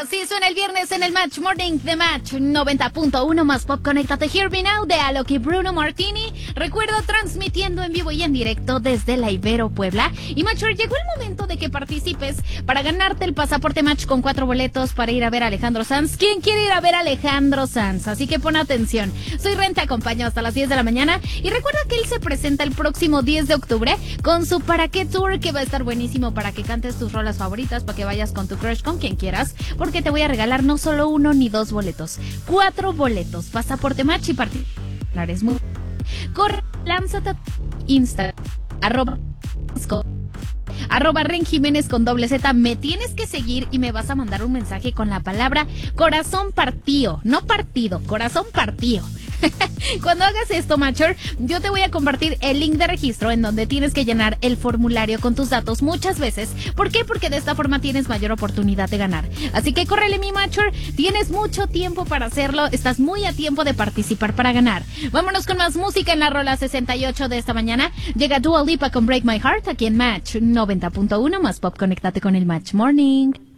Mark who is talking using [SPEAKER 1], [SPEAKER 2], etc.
[SPEAKER 1] Así suena el viernes en el Match Morning de Match 90.1 más pop. Conéctate, Hear Me Now de Alok y Bruno Martini. Recuerda, transmitiendo en vivo y en directo desde la Ibero Puebla. Y Matcher, llegó el momento de que participes para ganarte el pasaporte Match con 4 boletos para ir a ver a Alejandro Sanz. ¿Quién quiere ir a ver a Alejandro Sanz? Así que pon atención. Soy Ren, te acompaño hasta las 10 de la mañana. Y recuerda que él se presenta el próximo 10 de octubre con su ¿Para qué Tour? Que va a estar buenísimo para que cantes tus rolas favoritas, para que vayas con tu crush, con quien quieras, porque te voy a regalar no solo 1 ni 2 boletos, 4 boletos, pasaporte Match y particulares. Corre, lánzate a Insta, @Ren Jiménez con doble Z. Me tienes que seguir y me vas a mandar un mensaje con la palabra corazón partido, no partido, corazón partido. Cuando hagas esto, Matcher, yo te voy a compartir el link de registro en donde tienes que llenar el formulario con tus datos muchas veces. ¿Por qué? Porque de esta forma tienes mayor oportunidad de ganar. Así que córrele, mi Matcher, tienes mucho tiempo para hacerlo, estás muy a tiempo de participar para ganar. Vámonos con más música en la rola 68 de esta mañana. Llega Dua Lipa con Break My Heart aquí en Match 90.1 más pop. Conéctate con el Match Morning.